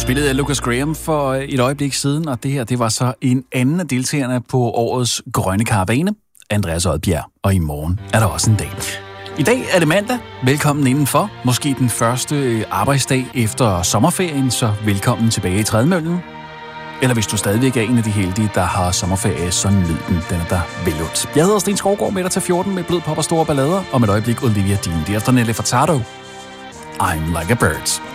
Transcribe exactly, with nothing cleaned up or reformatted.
Spillet af Lucas Graham for et øjeblik siden, og det her, det var så en anden af deltagerne på årets Grønne Karavane, Andreas Odbjerg, og i morgen er der også en dag. I dag er det mandag. Velkommen indenfor. Måske den første arbejdsdag efter sommerferien, så velkommen tilbage i trædemøllen. Eller hvis du stadigvæk er en af de heldige, der har sommerferie, så nyd den. Den er der vel ud. Jeg hedder Sten Skovgaard, med dig til fjorten med blød pop og store ballader, og med et øjeblik Olivia Dean. Det er efter Nelly Furtado. I'm like a bird.